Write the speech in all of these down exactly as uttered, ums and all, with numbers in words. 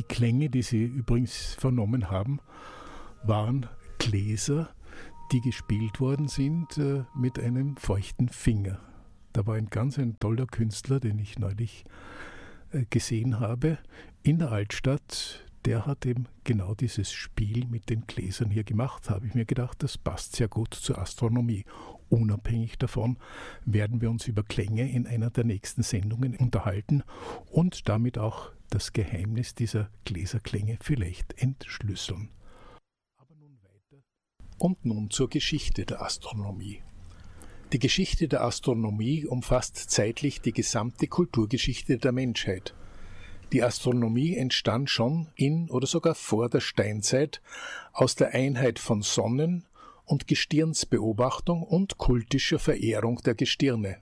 Klänge, die Sie übrigens vernommen haben, waren Gläser, die gespielt worden sind äh, mit einem feuchten Finger. Da war ein ganz ein toller Künstler, den ich neulich äh, gesehen habe, in der Altstadt. Der hat eben genau dieses Spiel mit den Gläsern hier gemacht. Da habe ich mir gedacht, das passt sehr gut zur Astronomie. Unabhängig davon werden wir uns über Klänge in einer der nächsten Sendungen unterhalten und damit auch das Geheimnis dieser Gläserklänge vielleicht entschlüsseln. Aber nun weiter. Und nun zur Geschichte der Astronomie. Die Geschichte der Astronomie umfasst zeitlich die gesamte Kulturgeschichte der Menschheit. Die Astronomie entstand schon in oder sogar vor der Steinzeit aus der Einheit von Sonnen- und Gestirnsbeobachtung und kultischer Verehrung der Gestirne.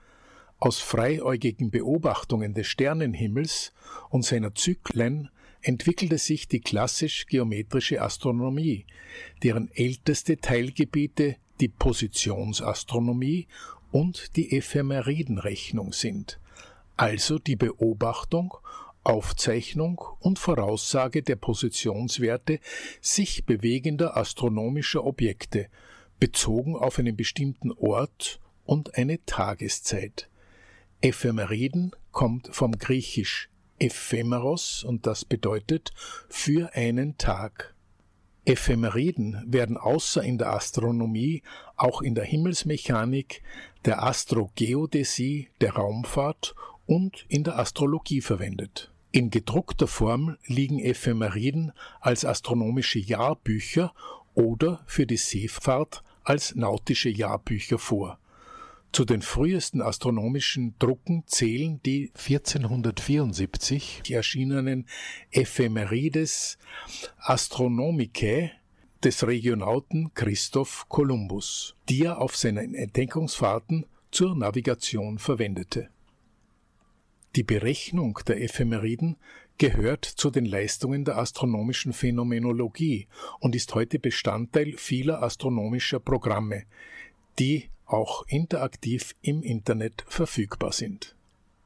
Aus freiäugigen Beobachtungen des Sternenhimmels und seiner Zyklen entwickelte sich die klassisch-geometrische Astronomie, deren älteste Teilgebiete die Positionsastronomie und die Ephemeridenrechnung sind, also die Beobachtung, Aufzeichnung und Voraussage der Positionswerte sich bewegender astronomischer Objekte, bezogen auf einen bestimmten Ort und eine Tageszeit. Ephemeriden kommt vom Griechisch ephemeros und das bedeutet für einen Tag. Ephemeriden werden außer in der Astronomie auch in der Himmelsmechanik, der Astrogeodäsie, der Raumfahrt und in der Astrologie verwendet. In gedruckter Form liegen Ephemeriden als astronomische Jahrbücher oder für die Seefahrt als nautische Jahrbücher vor. Zu den frühesten astronomischen Drucken zählen die vierzehnhundertvierundsiebzig erschienenen Ephemerides Astronomicae des Regionauten Christoph Kolumbus, die er auf seinen Entdeckungsfahrten zur Navigation verwendete. Die Berechnung der Ephemeriden gehört zu den Leistungen der astronomischen Phänomenologie und ist heute Bestandteil vieler astronomischer Programme, die auch interaktiv im Internet verfügbar sind.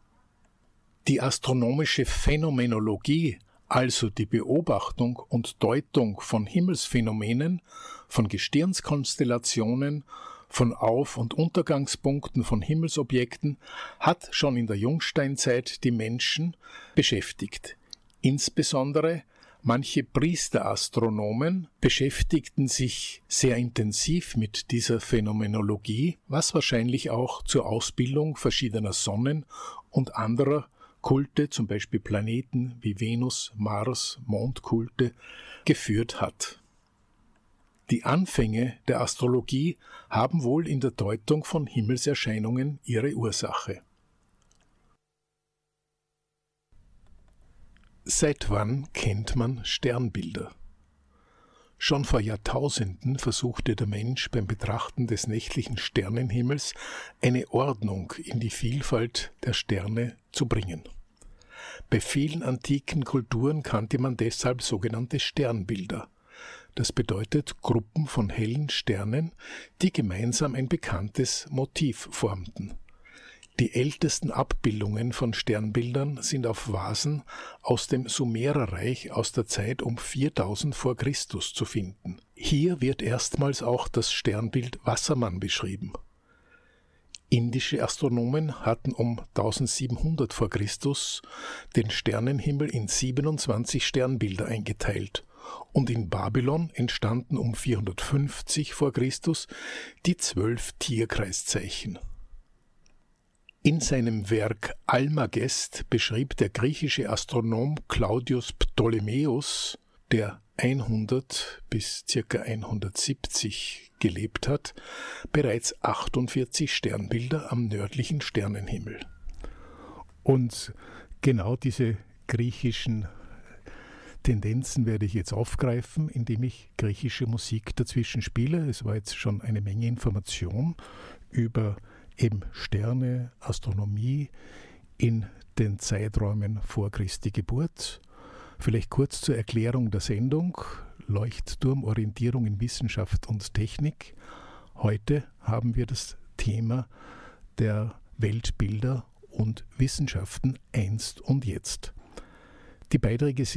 Die astronomische Phänomenologie, also die Beobachtung und Deutung von Himmelsphänomenen, von Gestirnskonstellationen, von Auf- und Untergangspunkten von Himmelsobjekten, hat schon in der Jungsteinzeit die Menschen beschäftigt. Insbesondere manche Priesterastronomen beschäftigten sich sehr intensiv mit dieser Phänomenologie, was wahrscheinlich auch zur Ausbildung verschiedener Sonnen und anderer Kulte, zum Beispiel Planeten wie Venus, Mars, Mondkulte, geführt hat. Die Anfänge der Astrologie haben wohl in der Deutung von Himmelserscheinungen ihre Ursache. Seit wann kennt man Sternbilder? Schon vor Jahrtausenden versuchte der Mensch beim Betrachten des nächtlichen Sternenhimmels eine Ordnung in die Vielfalt der Sterne zu bringen. Bei vielen antiken Kulturen kannte man deshalb sogenannte Sternbilder. Das bedeutet Gruppen von hellen Sternen, die gemeinsam ein bekanntes Motiv formten. Die ältesten Abbildungen von Sternbildern sind auf Vasen aus dem Sumererreich aus der Zeit um viertausend vor Christus zu finden. Hier wird erstmals auch das Sternbild Wassermann beschrieben. Indische Astronomen hatten um tausendsiebenhundert vor Christus den Sternenhimmel in siebenundzwanzig Sternbilder eingeteilt. Und in Babylon entstanden um vierhundertfünfzig vor Christus die zwölf Tierkreiszeichen. In seinem Werk Almagest beschrieb der griechische Astronom Claudius Ptolemäus, der hundert bis ca. hundertsiebzig gelebt hat, bereits achtundvierzig Sternbilder am nördlichen Sternenhimmel. Und genau diese griechischen Tendenzen werde ich jetzt aufgreifen, indem ich griechische Musik dazwischen spiele. Es war jetzt schon eine Menge Information über eben Sterne, Astronomie in den Zeiträumen vor Christi Geburt. Vielleicht kurz zur Erklärung der Sendung: Leuchtturmorientierung in Wissenschaft und Technik. Heute haben wir das Thema der Weltbilder und Wissenschaften einst und jetzt. Die Beiträge sind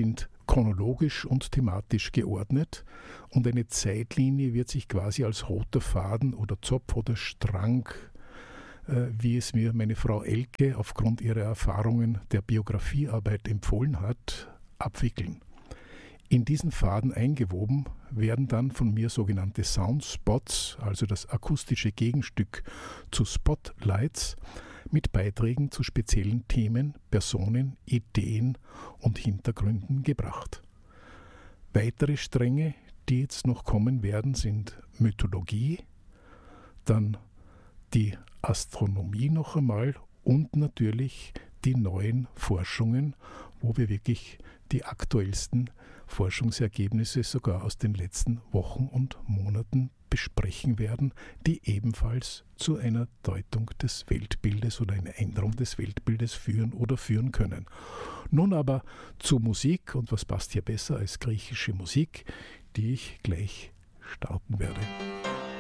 chronologisch und thematisch geordnet und eine Zeitlinie wird sich quasi als roter Faden oder Zopf oder Strang, äh, wie es mir meine Frau Elke aufgrund ihrer Erfahrungen der Biografiearbeit empfohlen hat, abwickeln. In diesen Faden eingewoben werden dann von mir sogenannte Soundspots, also das akustische Gegenstück zu Spotlights, mit Beiträgen zu speziellen Themen, Personen, Ideen und Hintergründen gebracht. Weitere Stränge, die jetzt noch kommen werden, sind Mythologie, dann die Astronomie noch einmal und natürlich die neuen Forschungen, wo wir wirklich die aktuellsten Forschungsergebnisse sogar aus den letzten Wochen und Monaten besprechen werden, die ebenfalls zu einer Deutung des Weltbildes oder einer Änderung des Weltbildes führen oder führen können. Nun aber zur Musik, und was passt hier besser als griechische Musik, die ich gleich starten werde.